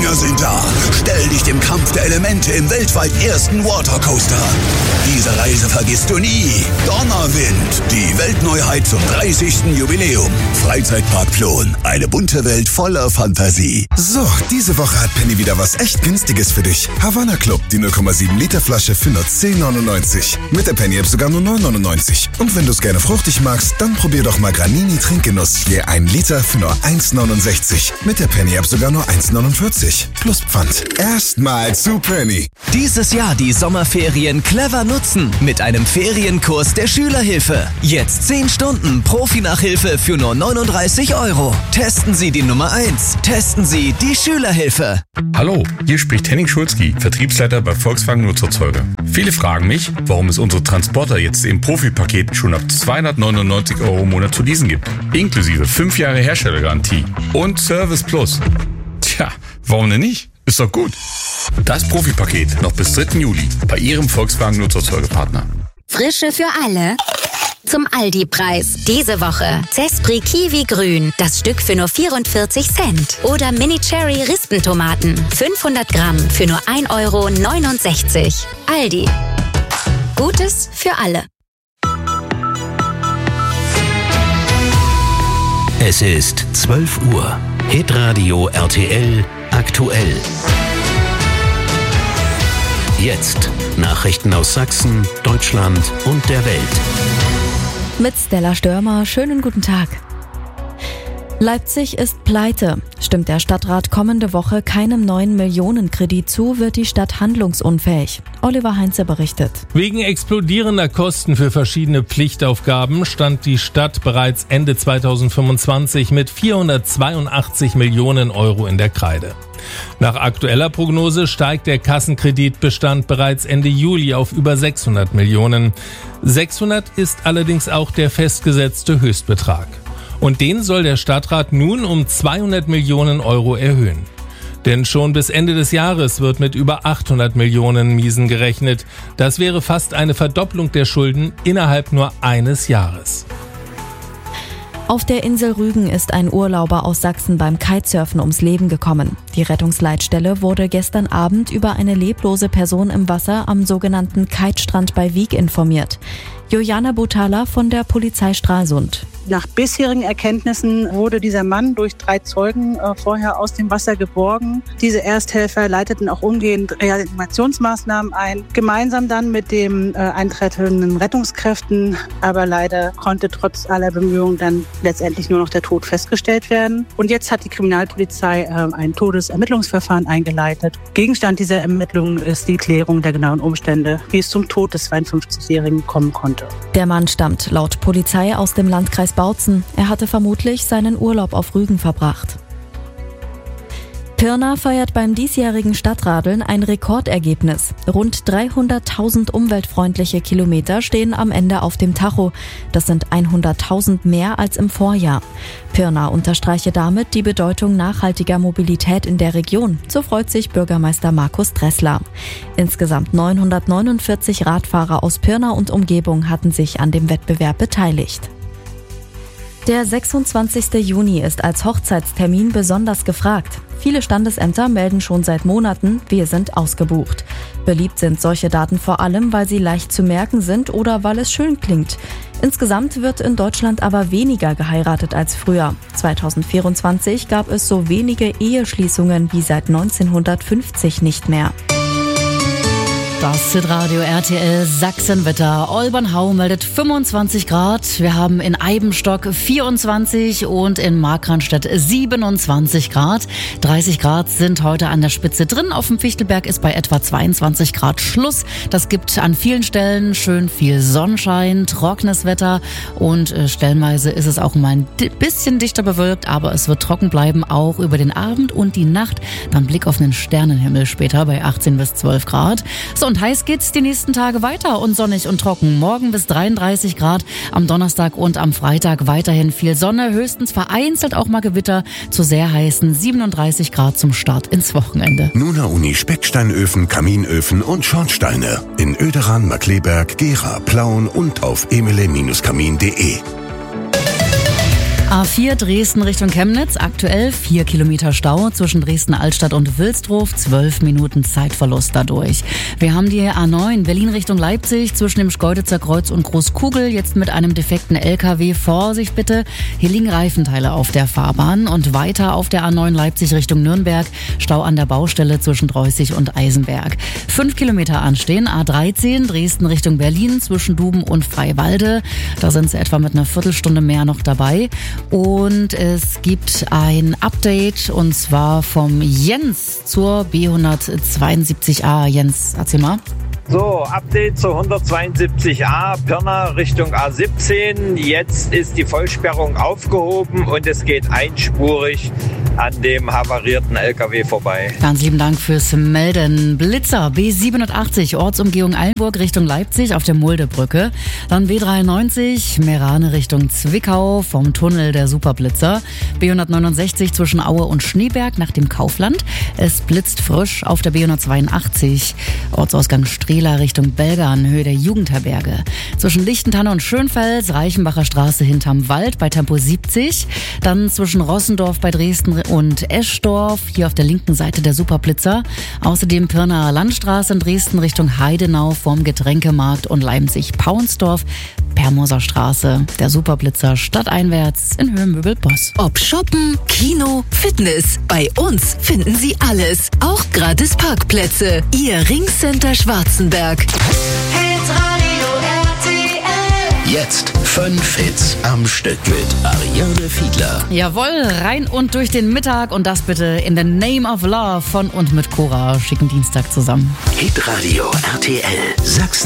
Wikinger sind da. Stell dich dem Kampf der Elemente im weltweit ersten Watercoaster. Diese Reise vergisst du nie. Donnerwind, die Weltneuheit zum 30. Jubiläum. Freizeitpark Plon, eine bunte Welt voller Fantasie. So, diese Woche hat Penny wieder was echt Günstiges für dich. Havana Club, die 0,7 Liter Flasche für nur 10,99. Mit der Penny App sogar nur 9,99. Und wenn du es gerne fruchtig magst, dann probier doch mal Granini Trinkgenuss. Je 1 Liter für nur 1,69. Mit der Penny App sogar nur 1,49. Plus Pfand. Erstmal zu Penny. Dieses Jahr die Sommerferien clever nutzen mit einem Ferienkurs der Schülerhilfe. Jetzt 10 Stunden Profi-Nachhilfe für nur 39 €. Testen Sie die Nummer 1. Testen Sie die Schülerhilfe. Hallo, hier spricht Henning Schulzki, Vertriebsleiter bei Volkswagen Nutzerzeuger. Viele fragen mich, warum es unsere Transporter jetzt im Profi-Paket schon ab 299 € im Monat zu leasen gibt. Inklusive 5 Jahre Herstellergarantie und Service Plus. Tja, warum denn nicht? Ist doch gut. Das Profi-Paket noch bis 3. Juli bei Ihrem Volkswagen Nutzerzeugerpartner. Frische für alle. Zum Aldi-Preis. Diese Woche Zespri Kiwi Grün, das Stück für nur 44 Cent. Oder Mini Cherry Rispentomaten, 500 Gramm für nur 1,69 €. Aldi. Gutes für alle. Es ist 12 Uhr. Hitradio RTL aktuell. Jetzt Nachrichten aus Sachsen, Deutschland und der Welt. Mit Stella Störmer, schönen guten Tag. Leipzig ist pleite. Stimmt der Stadtrat kommende Woche keinem neuen Millionenkredit zu, wird die Stadt handlungsunfähig. Oliver Heinze berichtet. Wegen explodierender Kosten für verschiedene Pflichtaufgaben stand die Stadt bereits Ende 2025 mit 482 Millionen € in der Kreide. Nach aktueller Prognose steigt der Kassenkreditbestand bereits Ende Juli auf über 600 Millionen. 600 ist allerdings auch der festgesetzte Höchstbetrag. Und den soll der Stadtrat nun um 200 Millionen € erhöhen. Denn schon bis Ende des Jahres wird mit über 800 Millionen Miesen gerechnet. Das wäre fast eine Verdopplung der Schulden innerhalb nur eines Jahres. Auf der Insel Rügen ist ein Urlauber aus Sachsen beim Kitesurfen ums Leben gekommen. Die Rettungsleitstelle wurde gestern Abend über eine leblose Person im Wasser am sogenannten Kitestrand bei Wieg informiert. Juliana Butala von der Polizei Stralsund. Nach bisherigen Erkenntnissen wurde dieser Mann durch 3 Zeugen vorher aus dem Wasser geborgen. Diese Ersthelfer leiteten auch umgehend Reanimationsmaßnahmen ein, gemeinsam dann mit den eintretenden Rettungskräften. Aber leider konnte trotz aller Bemühungen dann letztendlich nur noch der Tod festgestellt werden. Und jetzt hat die Kriminalpolizei ein Todesermittlungsverfahren eingeleitet. Gegenstand dieser Ermittlungen ist die Klärung der genauen Umstände, wie es zum Tod des 52-Jährigen kommen konnte. Der Mann stammt laut Polizei aus dem Landkreis Bautzen. Er hatte vermutlich seinen Urlaub auf Rügen verbracht. Pirna feiert beim diesjährigen Stadtradeln ein Rekordergebnis. Rund 300.000 umweltfreundliche Kilometer stehen am Ende auf dem Tacho. Das sind 100.000 mehr als im Vorjahr. Pirna unterstreiche damit die Bedeutung nachhaltiger Mobilität in der Region. So freut sich Bürgermeister Markus Dressler. Insgesamt 949 Radfahrer aus Pirna und Umgebung hatten sich an dem Wettbewerb beteiligt. Der 26. Juni ist als Hochzeitstermin besonders gefragt. Viele Standesämter melden schon seit Monaten, wir sind ausgebucht. Beliebt sind solche Daten vor allem, weil sie leicht zu merken sind oder weil es schön klingt. Insgesamt wird in Deutschland aber weniger geheiratet als früher. 2024 gab es so wenige Eheschließungen wie seit 1950 nicht mehr. Das Hitradio RTL Sachsenwetter. Olbernhau meldet 25 Grad. Wir haben in Eibenstock 24 und in Markranstädt 27 Grad. 30 Grad sind heute an der Spitze drin. Auf dem Fichtelberg ist bei etwa 22 Grad Schluss. Das gibt an vielen Stellen schön viel Sonnenschein, trockenes Wetter und stellenweise ist es auch mal ein bisschen dichter bewölkt, aber es wird trocken bleiben, auch über den Abend und die Nacht. Dann Blick auf den Sternenhimmel später bei 18 bis 12 Grad. So, und heiß geht's die nächsten Tage weiter und sonnig und trocken. Morgen bis 33 Grad, am Donnerstag und am Freitag weiterhin viel Sonne, höchstens vereinzelt auch mal Gewitter zu sehr heißen 37 Grad zum Start ins Wochenende. Nuna Uni Specksteinöfen, Kaminöfen und Schornsteine in Oederan, Markleberg, Gera, Plauen und auf emele-kamin.de. A4 Dresden Richtung Chemnitz, aktuell 4 Kilometer Stau zwischen Dresden-Altstadt und Wilsdruf, 12 Minuten Zeitverlust dadurch. Wir haben die A9 Berlin Richtung Leipzig zwischen dem Schkeuditzer Kreuz und Großkugel, jetzt mit einem defekten LKW. Vorsicht bitte, hier liegen Reifenteile auf der Fahrbahn. Und weiter auf der A9 Leipzig Richtung Nürnberg, Stau an der Baustelle zwischen Dreußig und Eisenberg. 5 Kilometer anstehen, A13 Dresden Richtung Berlin zwischen Duben und Freiwalde. Da sind sie etwa mit einer Viertelstunde mehr noch dabei. Und es gibt ein Update und zwar vom Jens zur B172a. Jens, erzähl mal. So, Update zur 172a, Pirna Richtung A17. Jetzt ist die Vollsperrung aufgehoben und es geht einspurig an dem havarierten LKW vorbei. Ganz lieben Dank fürs Melden. Blitzer B780, Ortsumgehung Eilenburg Richtung Leipzig auf der Muldebrücke. Dann B93, Merane Richtung Zwickau vom Tunnel der Superblitzer. B169 zwischen Aue und Schneeberg nach dem Kaufland. Es blitzt frisch auf der B182, Ortsausgang Strehla Richtung Belgern, Höhe der Jugendherberge. Zwischen Lichtentanne und Schönfels, Reichenbacher Straße hinterm Wald bei Tempo 70. Dann zwischen Rossendorf bei Dresden und Eschdorf, hier auf der linken Seite der Superblitzer. Außerdem Pirnaer Landstraße in Dresden Richtung Heidenau vorm Getränkemarkt und Leipzig-Paunsdorf. Permoser Straße, der Superblitzer stadteinwärts in Höhenmöbel-Boss. Ob Shoppen, Kino, Fitness, bei uns finden Sie alles. Auch gratis Parkplätze. Ihr Ringcenter Schwarzenberg. Hitradio RTL. Jetzt 5 Hits am Stück mit Ariane Fiedler. Jawohl, rein und durch den Mittag und das bitte in the name of love von und mit Cora. Schicken Dienstag zusammen. Hitradio RTL Sachsen.